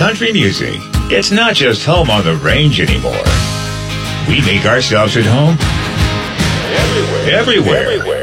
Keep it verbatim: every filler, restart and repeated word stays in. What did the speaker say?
country music. It's not just home on the range anymore. We make ourselves at home everywhere. everywhere. everywhere.